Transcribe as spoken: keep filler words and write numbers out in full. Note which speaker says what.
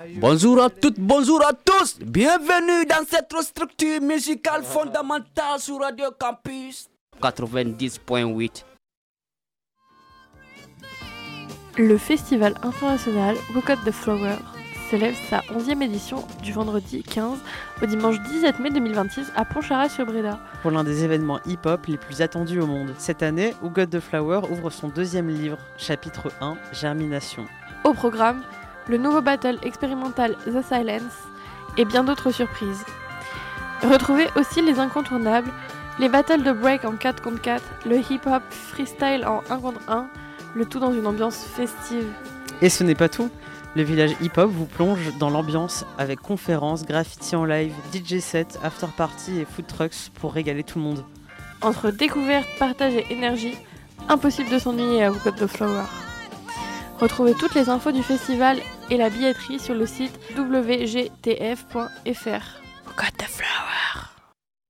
Speaker 1: Bonjour à toutes, bonjour à tous. Bienvenue dans cette structure musicale fondamentale sur Radio Campus quatre-vingt-dix point huit.
Speaker 2: Le festival international We Got the Flower célèbre sa onzième édition du vendredi quinze au dimanche dix-sept mai deux mille vingt-six à Pontcharrat-sur-Bréda.
Speaker 3: Pour l'un des événements hip-hop les plus attendus au monde. Cette année, We Got the Flower ouvre son deuxième livre, chapitre un, Germination.
Speaker 2: Au programme, le nouveau battle expérimental The Silence et bien d'autres surprises. Retrouvez aussi les incontournables, les battles de break en quatre contre quatre, le hip-hop freestyle en un contre un, le tout dans une ambiance festive.
Speaker 3: Et ce n'est pas tout. Le village hip-hop vous plonge dans l'ambiance avec conférences, graffiti en live, D J set, after party et food trucks pour régaler tout le monde.
Speaker 2: Entre découverte, partage et énergie, impossible de s'ennuyer à We Got the Flower. Retrouvez toutes les infos du festival et la billetterie sur le site w g t f point f r. We Got the Flower.